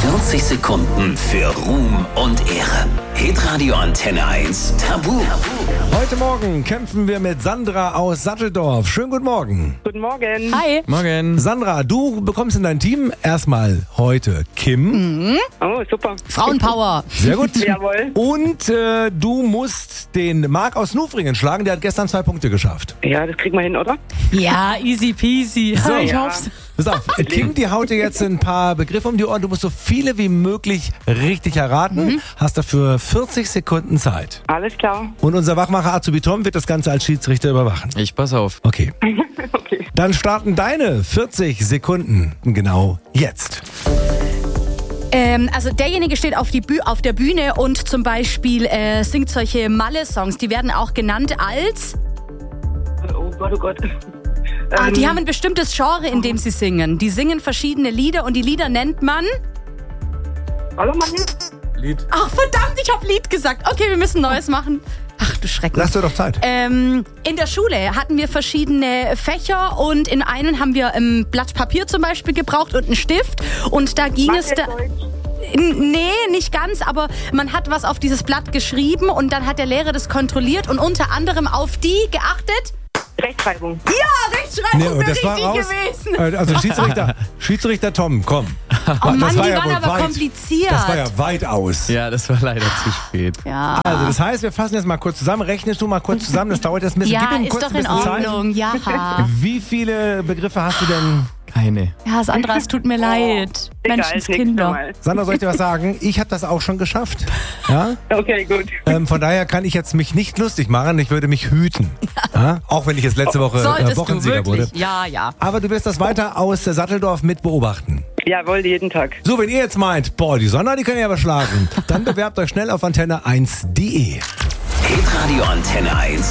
40 Sekunden für Ruhm und Ehre. Hitradio Antenne 1 Tabu. Heute Morgen kämpfen wir mit Sandra aus Satteldorf. Schönen guten Morgen. Guten Morgen. Hi. Morgen. Sandra, du bekommst in dein Team erstmal heute Kim. Oh, super. Frauenpower. Sehr gut. Jawohl. Und du musst den Marc aus Nufringen schlagen. Der hat gestern 2 Punkte geschafft. Ja, das kriegen wir hin, oder? Ja, easy peasy. So. Ich Ja. hoff's. Pass auf, Kim, die haut dir jetzt ein paar Begriffe um die Ohren. Du musst so viele wie möglich richtig erraten. Hast dafür 40 Sekunden Zeit. Alles klar. Und unser Wachmacher Azubi Tom wird das Ganze als Schiedsrichter überwachen. Ich pass auf. Okay. Okay. Dann starten deine 40 Sekunden genau jetzt. Also derjenige steht auf der Bühne und zum Beispiel singt solche Malle-Songs. Die werden auch genannt als... Oh Gott, oh Gott. die haben ein bestimmtes Genre, in dem sie singen. Die singen verschiedene Lieder und die Lieder nennt man... Hallo, Mann. Lied. Ach verdammt, ich habe Lied gesagt. Okay, wir müssen Neues machen. Ach du Schrecken. Lass dir doch Zeit. In der Schule hatten wir verschiedene Fächer und in einen haben wir ein Blatt Papier zum Beispiel gebraucht und einen Stift. Und da ging es... Nee, nicht ganz, aber man hat was auf dieses Blatt geschrieben und dann hat der Lehrer das kontrolliert und unter anderem auf die geachtet. Rechtschreibung. Ja, Rechtschreibung und wäre das war richtig gewesen. Also Schiedsrichter Tom, komm. Oh Mann, das die war ja waren wohl aber weit. kompliziert. Das war ja weit aus. Ja, das war leider zu spät. Ja, Also das heißt, wir fassen jetzt mal kurz zusammen. Rechnest du mal kurz zusammen, das dauert jetzt ein bisschen. ja Gib ihm ist kurz doch ein in bisschen Zeit. Ordnung. Ja. Wie viele Begriffe hast du denn? Keine. Ja, Sandra, es tut mir leid. Egal, Menschenskinder. nächstes Mal. Sandra, soll ich dir was sagen? Ich habe das auch schon geschafft. Ja? Okay, gut. Von daher kann ich jetzt mich nicht lustig machen. Ich würde mich hüten. Ja? Auch wenn ich jetzt letzte Woche Solltest du Wochensieger wirklich? wurde. Ja, ja. Aber du wirst das weiter aus Satteldorf mit beobachten. Jawohl, jeden Tag. So, wenn ihr jetzt meint, boah, die Sandra, die können ja aber schlagen, dann bewerbt euch schnell auf antenne1.de. Hitradio Antenne 1